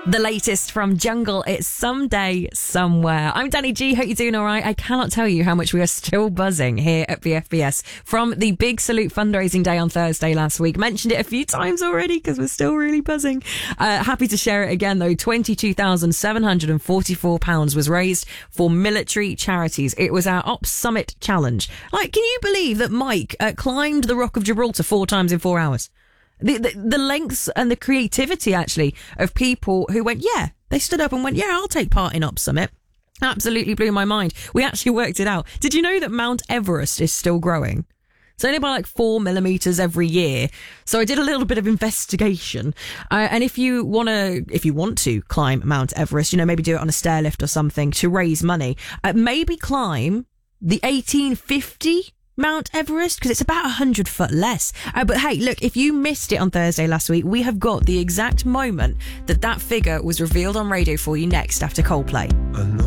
The latest from Jungle, it's Someday, Somewhere. I'm Danny G, hope you're doing all right. I cannot tell you how much we are still buzzing here at BFBS from the Big Salute fundraising day on Thursday last week. Mentioned it a few times already because we're still really buzzing. Happy to share it again though. £22,744 was raised for military charities. It was our Ops Summit Challenge. Like, can you believe that Mike climbed the Rock of Gibraltar 4 times in 4 hours? The lengths and the creativity, actually, of people who went, yeah, they stood up and went, yeah, I'll take part in Ops Summit. Absolutely blew my mind. We actually worked it out. Did you know that Mount Everest is still growing? It's only by like 4 millimeters every year. So I did a little bit of investigation. And if you want to climb Mount Everest, maybe do it on a stair lift or something to raise money, maybe climb the 1850 Mount Everest, because it's about 100 foot less. But hey, look, if you missed it on Thursday last week, we have got the exact moment that figure was revealed on radio for you next after Coldplay.